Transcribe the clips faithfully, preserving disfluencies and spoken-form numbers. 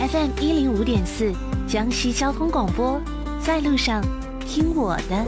F M 一零五点四，江西交通广播，在路上听我的。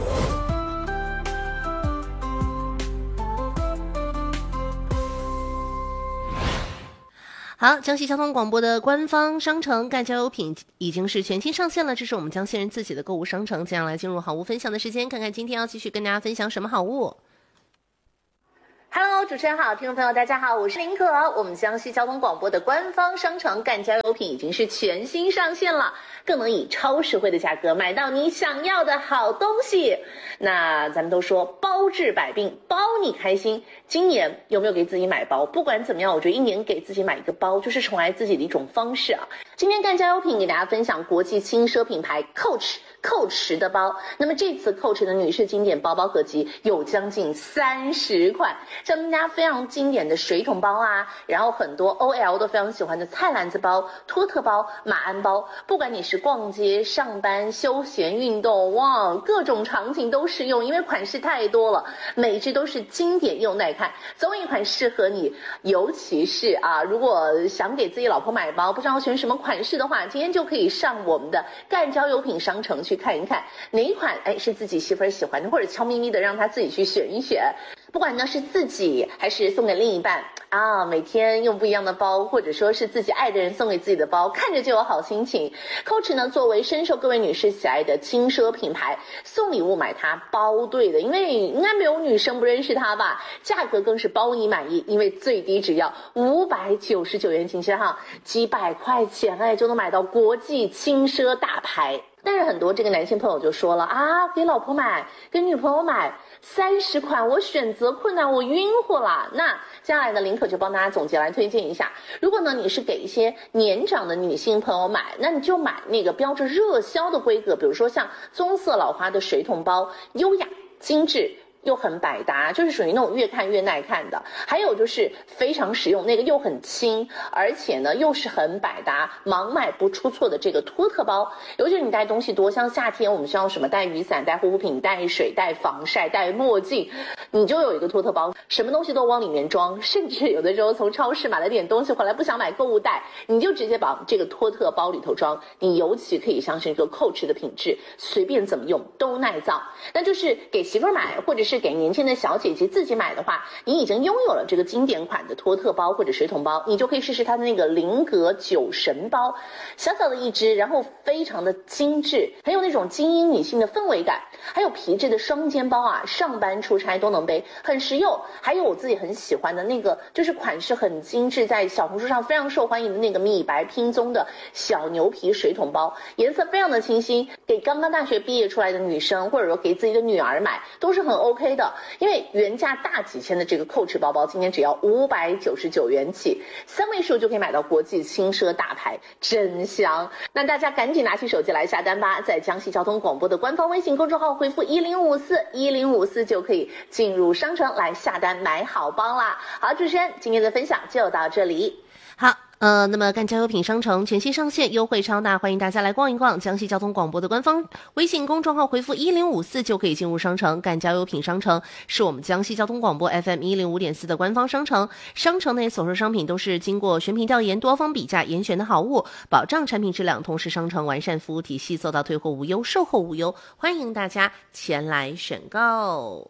好，江西交通广播的官方商城赣交友品已经是全新上线了，这是我们江西人自己的购物商城。接下来进入好物分享的时间，看看今天要继续跟大家分享什么好物。Hello， 主持人好，听众朋友大家好，我是林可。我们江西交通广播的官方商城赣交友品已经是全新上线了，更能以超实惠的价格买到你想要的好东西。那咱们都说包治百病，包你开心。今年有没有给自己买包？不管怎么样，我觉得一年给自己买一个包，就是宠爱自己的一种方式啊。今天赣交友品给大家分享国际轻奢品牌 Coach。Coach 的包，那么这次 Coach 的女士经典包包合集有将近三十款，像他们家非常经典的水桶包啊，然后很多 O L 都非常喜欢的菜篮子包、托特包、马鞍包，不管你是逛街、上班、休闲、运动，哇，各种场景都适用，因为款式太多了，每一只都是经典又耐看，总有一款适合你。尤其是啊，如果想给自己老婆买包，不知道选什么款式的话，今天就可以上我们的赣交友品商城去看一看哪一款哎是自己媳妇儿喜欢的，或者悄咪咪的让她自己去选一选。不管呢是自己还是送给另一半啊，每天用不一样的包，或者说是自己爱的人送给自己的包，看着就有好心情。Coach 呢作为深受各位女士喜爱的轻奢品牌，送礼物买它包对的，因为应该没有女生不认识它吧。价格更是包你满意，因为最低只要五百九十九元，请先哈，几百块钱哎就能买到国际轻奢大牌。但是很多这个男性朋友就说了啊，给老婆买，给女朋友买三十款，我选择困难，我晕乎了。那接下来呢，林可就帮大家总结来推荐一下。如果呢你是给一些年长的女性朋友买，那你就买那个标着热销的规格，比如说像棕色老花的水桶包，优雅精致又很百搭，就是属于那种越看越耐看的。还有就是非常实用，那个又很轻，而且呢又是很百搭，盲买不出错的这个托特包。尤其是你带东西多，像夏天我们需要什么带雨伞、带护肤品、带水、带防晒、带墨镜，你就有一个托特包，什么东西都往里面装。甚至有的时候从超市买了点东西回来不想买购物袋，你就直接把这个托特包里头装。你尤其可以相信这个 Coach 的品质，随便怎么用都耐造。那就是给媳妇儿买，或者是给年轻的小姐姐自己买的话，你已经拥有了这个经典款的托特包或者水桶包，你就可以试试它的那个菱格酒神包，小小的一只，然后非常的精致，很有那种精英女性的氛围感。还有皮质的双肩包啊，上班出差都能背，很实用。还有我自己很喜欢的那个，就是款式很精致，在小红书上非常受欢迎的那个米白拼棕的小牛皮水桶包，颜色非常的清新，给刚刚大学毕业出来的女生，或者说给自己的女儿买都是很 OK 的。因为原价大几千的这个 Coach 包包，今天只要五百九十九元起，三位数就可以买到国际轻奢大牌，真香。那大家赶紧拿起手机来下单吧，在江西交通广播的官方微信公众号回复一零五四一零五四就可以进入商城来下单买好包啦。好，主持人今天的分享就到这里。好。呃，那么赣交友品商城全新上线，优惠超大，欢迎大家来逛一逛。江西交通广播的官方微信公众号回复一零五四就可以进入商城。赣交友品商城是我们江西交通广播 F M 一零五点四的官方商城，商城内所售商品都是经过选品调研、多方比价严选的好物，保障产品质量，同时商城完善服务体系，做到退货无忧、售后无忧，欢迎大家前来选购。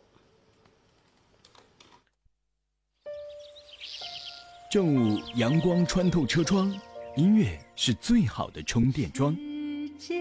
正午阳光穿透车窗，音乐是最好的充电桩。